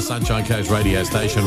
the Sunshine Coast radio station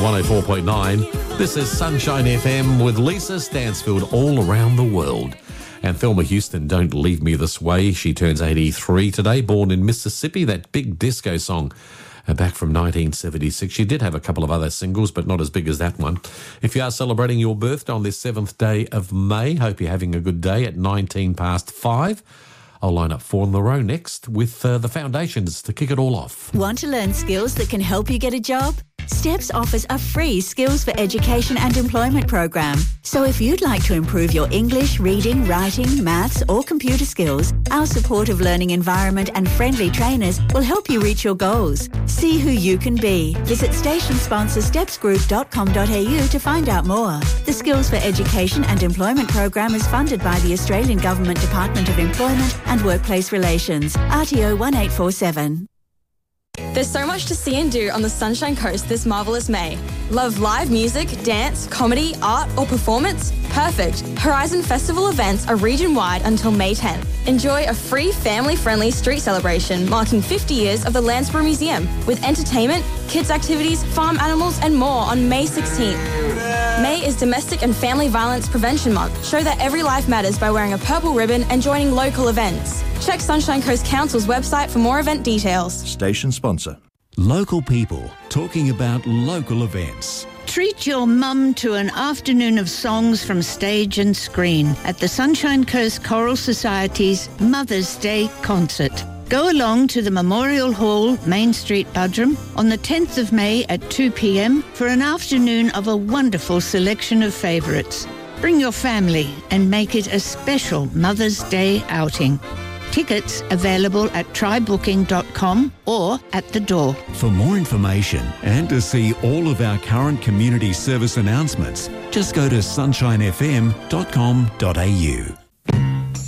104.9. This is Sunshine FM with Lisa Stansfield all around the world. And Thelma Houston, Don't Leave Me This Way. She turns 83 today, born in Mississippi, that big disco song back from 1976. She did have a couple of other singles, but not as big as that one. If you are celebrating your birthday on this 7th day of May, hope you're having a good day at 19 past 5. I'll line up 4 in a row next with the Foundations to kick it all off. Want to learn skills that can help you get a job? STEPS offers a free Skills for Education and Employment program. So if you'd like to improve your English, reading, writing, maths or computer skills, our supportive learning environment and friendly trainers will help you reach your goals. See who you can be. Visit station sponsor stepsgroup.com.au to find out more. The Skills for Education and Employment program is funded by the Australian Government Department of Employment and Workplace Relations, RTO 1847. There's so much to see and do on the Sunshine Coast this marvellous May. Love live music, dance, comedy, art or performance? Perfect. Horizon Festival events are region-wide until May 10th. Enjoy a free family-friendly street celebration marking 50 years of the Landsborough Museum with entertainment, kids activities, farm animals and more on May 16th. May is Domestic and Family Violence Prevention Month. Show that every life matters by wearing a purple ribbon and joining local events. Check Sunshine Coast Council's website for more event details. Station sponsor. Local people talking about local events. Treat your mum to an afternoon of songs from stage and screen at the Sunshine Coast Choral Society's Mother's Day concert. Go along to the Memorial Hall, Main Street, Buderim, on the 10th of May at 2 p.m. for an afternoon of a wonderful selection of favourites. Bring your family and make it a special Mother's Day outing. Tickets available at trybooking.com or at the door. For more information and to see all of our current community service announcements, just go to sunshinefm.com.au.